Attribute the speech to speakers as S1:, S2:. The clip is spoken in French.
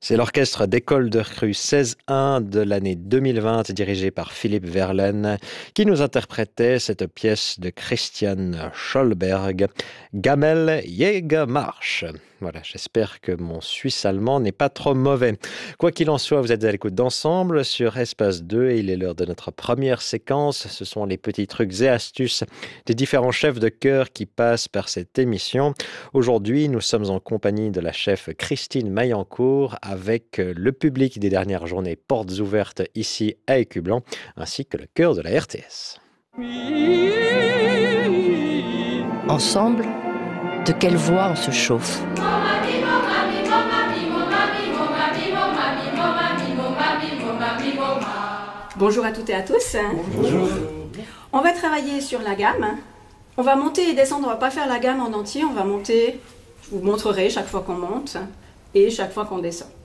S1: C'est l'orchestre d'école de Cru 16-1 de l'année 2020, dirigé par Philippe Verlaine, qui nous interprétait cette pièce de Christian Schollberg, Gamel Jägermarsch. Voilà, j'espère que mon suisse-allemand n'est pas trop mauvais. Quoi qu'il en soit, vous êtes à l'écoute d'Ensemble sur Espace 2 et il est l'heure de notre première séquence. Ce sont les petits trucs et astuces des différents chefs de chœur qui passent par cette émission. Aujourd'hui, nous sommes en compagnie de la chef Christine Maillancourt avec le public des dernières journées portes ouvertes ici à Écublanc, ainsi que le chœur de la RTS.
S2: Ensemble, de quelle voix on se chauffe?
S3: Bonjour à toutes et à tous.
S4: Bonjour.
S3: On va travailler sur la gamme. On va monter et descendre, on va pas faire la gamme en entier, on va monter, je vous montrerai chaque fois qu'on monte et chaque fois qu'on descend.